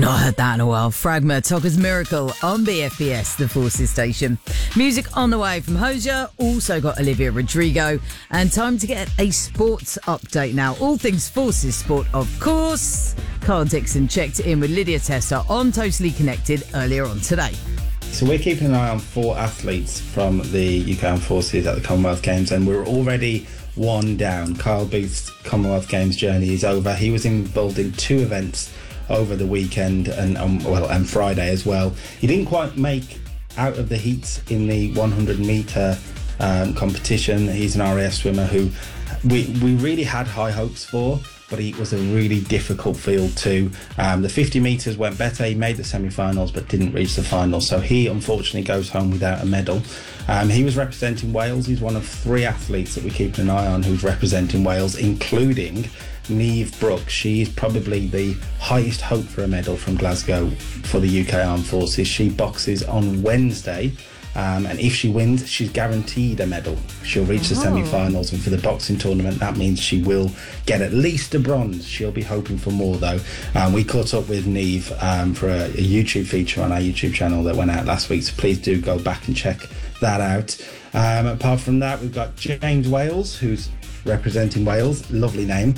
Not heard that in a while. Fragma, Tocca's Miracle on BFBS, the Forces station. Music on the way from Hosier. Also got Olivia Rodrigo. And time to get a sports update now. All things Forces sport, of course. Carl Dixon checked in with Lydia Testa on Totally Connected earlier on today. So we're keeping an eye on 4 athletes from the UK Armed Forces at the Commonwealth Games, and we're already one down. Kyle Booth's Commonwealth Games journey is over. He was involved in 2 events over the weekend and Friday as well. He didn't quite make out of the heats in the 100 metre competition. He's an RAF swimmer who we really had high hopes for, but it was a really difficult field too. The 50 metres went better. He made the semi-finals but didn't reach the final, so he unfortunately goes home without a medal. He was representing Wales. He's one of 3 athletes that we keep an eye on who's representing Wales, including Niamh Brooks. She's probably the highest hope for a medal from Glasgow for the UK Armed Forces. She boxes on Wednesday, and if she wins, she's guaranteed a medal. She'll reach the semi-finals, and for the boxing tournament, that means she will get at least a bronze. She'll be hoping for more, though. We caught up with Niamh for a YouTube feature on our YouTube channel that went out last week, so please do go back and check that out. Apart from that, we've got James Wales, who's representing Wales, lovely name,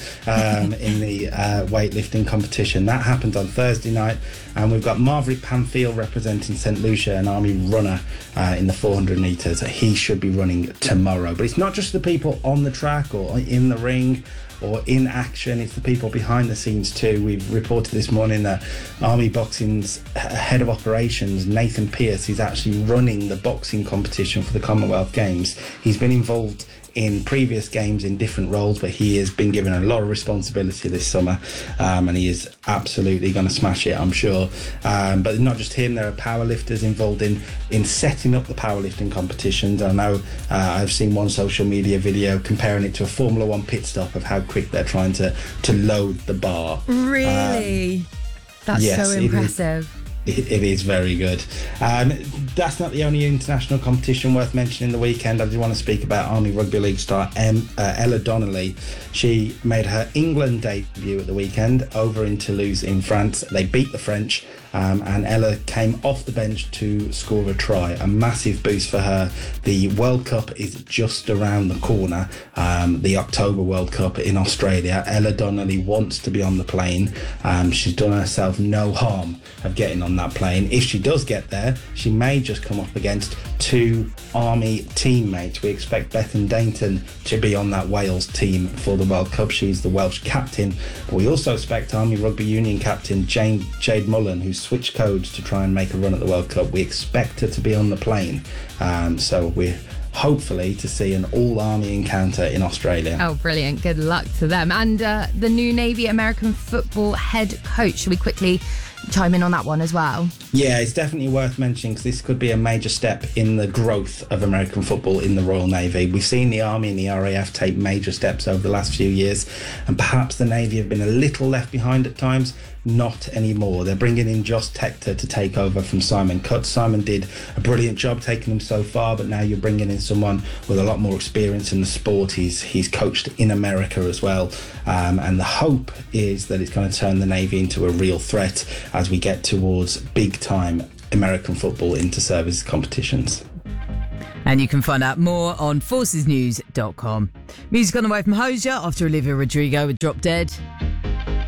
in the weightlifting competition. That happened on Thursday night. And we've got Maverick Pamphile representing St Lucia, an army runner in the 400 metres. He should be running tomorrow. But it's not just the people on the track or in the ring or in action, it's the people behind the scenes too. We've reported this morning that Army Boxing's head of operations, Nathan Pearce, is actually running the boxing competition for the Commonwealth Games. He's been involved in previous games in different roles, but he has been given a lot of responsibility this summer, and he is absolutely going to smash it, I'm sure. But not just him, there are powerlifters involved in setting up the powerlifting competitions. I know I've seen one social media video comparing it to a Formula 1 pit stop of how quick they're trying to load the bar. Really? That's yes, so impressive. It is very good. That's not the only international competition worth mentioning the weekend. I do want to speak about Army Rugby League star Ella Donnelly. She made her England debut at the weekend over in Toulouse in France. They beat the French, and Ella came off the bench to score a try. A massive boost for her. The World Cup is just around the corner, the October World Cup in Australia. Ella Donnelly wants to be on the plane. She's done herself no harm of getting on that plane. If she does get there, she may just come up against 2 Army teammates. We expect Bethan Dainton to be on that Wales team for the World Cup. She's the Welsh captain, but we also expect Army Rugby Union captain Jade Mullen, who switched codes to try and make a run at the World Cup. We expect her to be on the plane, so we're hopefully to see an all-army encounter in Australia. Oh, brilliant. Good luck to them. And the new Navy American football head coach, should we quickly chime in on that one as well? Yeah, it's definitely worth mentioning because this could be a major step in the growth of American football in the Royal Navy. We've seen the Army and the RAF take major steps over the last few years, and perhaps the Navy have been a little left behind at times. Not anymore. They're bringing in Josh Tector to take over from Simon Cutts. Simon did a brilliant job taking them so far, but now you're bringing in someone with a lot more experience in the sport. He's coached in America as well, and the hope is that it's going to turn the Navy into a real threat as we get towards big-time American football inter-service competitions. And you can find out more on forcesnews.com. Music on the way from Hosier after Olivia Rodrigo with Drop Dead.